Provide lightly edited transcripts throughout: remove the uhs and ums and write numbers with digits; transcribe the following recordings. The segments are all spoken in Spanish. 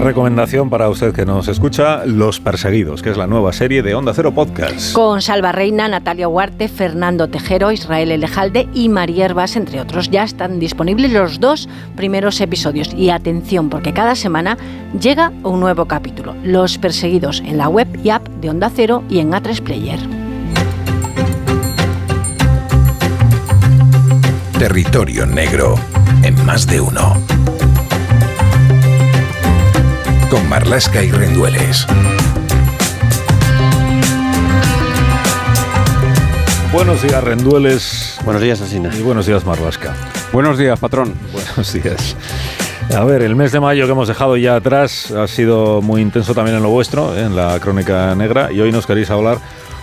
recomendación para usted que nos escucha, Los Perseguidos, que es la nueva serie de Onda Cero Podcast. Con Salva Reina, Natalia Huarte, Fernando Tejero, Israel Elejalde y María Hervás, entre otros. Ya están disponibles los 2 primeros episodios. Y atención, porque cada semana llega un nuevo capítulo. Los Perseguidos, en la web y app de Onda Cero y en A3 Player. Territorio Negro, en Más de Uno. Con Marlaska y Rendueles. Buenos días, Rendueles. Buenos días, Asina. Y buenos días, Marlaska. Buenos días, patrón. Buenos días. A ver, el mes de mayo que hemos dejado ya atrás ha sido muy intenso también en lo vuestro, en la Crónica Negra, y hoy nos queréis hablar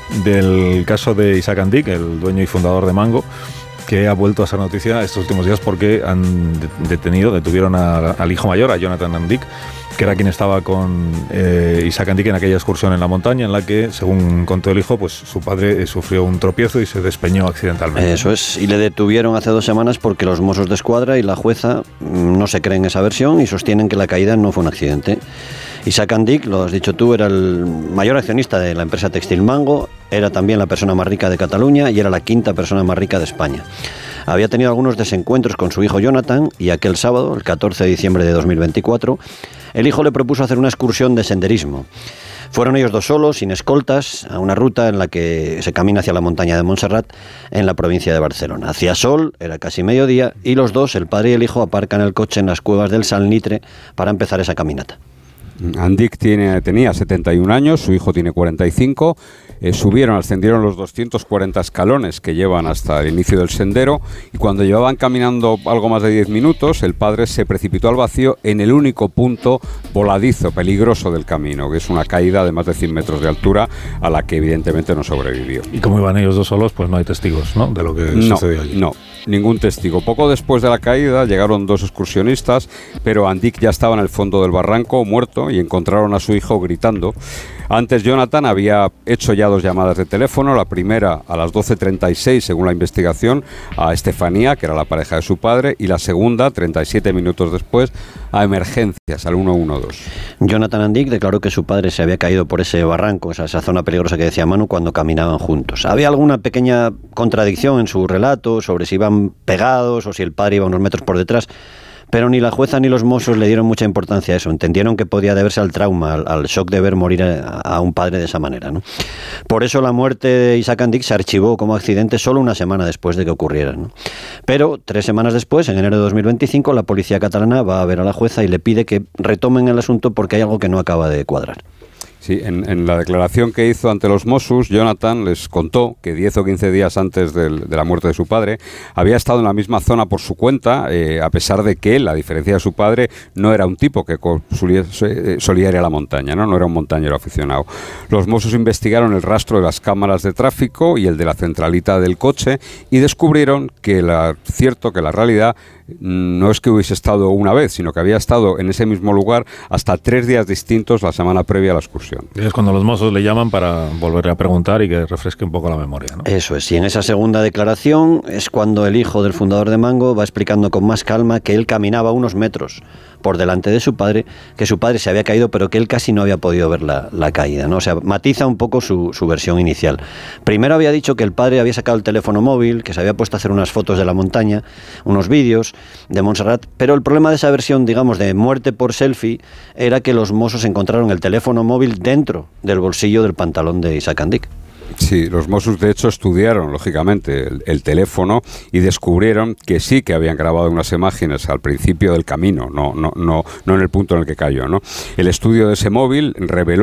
del caso de Isaac Andic, el dueño y fundador de Mango, que ha vuelto a ser noticia estos últimos días porque han detuvieron al hijo mayor, a Jonathan Andic, que era quien estaba con Isaac Andic en aquella excursión en la montaña en la que, según contó el hijo, pues su padre sufrió un tropiezo y se despeñó accidentalmente. Eso es, y le detuvieron hace 2 semanas porque los Mossos de Escuadra y la jueza no se creen esa versión y sostienen que la caída no fue un accidente. Isaac Andic, lo has dicho tú, era el mayor accionista de la empresa textil Mango, era también la persona más rica de Cataluña y era la 5ª persona más rica de España. Había tenido algunos desencuentros con su hijo Jonathan y aquel sábado, el 14 de diciembre de 2024, el hijo le propuso hacer una excursión de senderismo. Fueron ellos 2 solos, sin escoltas, a una ruta en la que se camina hacia la montaña de Montserrat, en la provincia de Barcelona. Hacía sol, era casi mediodía, y los dos, el padre y el hijo, aparcan el coche en las cuevas del Salnitre para empezar esa caminata. Andic tenía 71 años, su hijo tiene 45, ascendieron los 240 escalones que llevan hasta el inicio del sendero y cuando llevaban caminando algo más de 10 minutos, el padre se precipitó al vacío en el único punto voladizo, peligroso del camino, que es una caída de más de 100 metros de altura a la que evidentemente no sobrevivió. Y como iban ellos 2 solos, pues no hay testigos, ¿no?, de lo que sucedió allí. No, ningún testigo. Poco después de la caída llegaron 2 excursionistas, pero Andic ya estaba en el fondo del barranco, muerto, y encontraron a su hijo gritando. Antes Jonathan había hecho ya 2 llamadas de teléfono, la primera a las 12:36 según la investigación a Estefanía, que era la pareja de su padre, y la segunda 37 minutos después a emergencias, al 112. Jonathan Andic declaró que su padre se había caído por ese barranco, esa zona peligrosa que decía Manu, cuando caminaban juntos. Había alguna pequeña contradicción en su relato sobre si iban pegados o si el padre iba unos metros por detrás, pero ni la jueza ni los Mossos le dieron mucha importancia a eso. Entendieron que podía deberse al trauma, al shock de ver morir a un padre de esa manera, ¿no? Por eso la muerte de Isaac Andic se archivó como accidente solo 1 semana después de que ocurriera, ¿no? Pero 3 semanas después, en enero de 2025, la policía catalana va a ver a la jueza y le pide que retomen el asunto porque hay algo que no acaba de cuadrar. Sí, en la declaración que hizo ante los Mossos, Jonathan les contó que 10 o 15 días antes de la muerte de su padre había estado en la misma zona por su cuenta, a pesar de que él, a diferencia de su padre, no era un tipo que solía ir a la montaña, no era un montañero aficionado. Los Mossos investigaron el rastro de las cámaras de tráfico y el de la centralita del coche y descubrieron que la realidad no es que hubiese estado una vez, sino que había estado en ese mismo lugar hasta 3 días distintos la semana previa a la excursión. Y es cuando los Mossos le llaman para volverle a preguntar y que refresque un poco la memoria, ¿no? Eso es, y en esa segunda declaración es cuando el hijo del fundador de Mango va explicando con más calma que él caminaba unos metros por delante de su padre, que su padre se había caído, pero que él casi no había podido ver la caída, ¿no? O sea, matiza un poco su versión inicial. Primero había dicho que el padre había sacado el teléfono móvil, que se había puesto a hacer unas fotos de la montaña, unos vídeos de Montserrat, pero el problema de esa versión, digamos, de muerte por selfie, era que los Mossos encontraron el teléfono móvil dentro del bolsillo del pantalón de Isaac Andic. Sí, los Mossos de hecho estudiaron lógicamente el teléfono y descubrieron que sí que habían grabado unas imágenes al principio del camino, no en el punto en el que cayó, ¿no? El estudio de ese móvil reveló